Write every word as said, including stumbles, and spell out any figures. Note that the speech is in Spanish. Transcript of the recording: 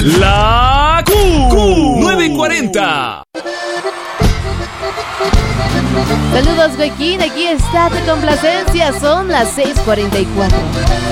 La Q, nueve cuarenta. Saludos, Joaquín, aquí está tu complacencia, son las seis cuarenta y cuatro.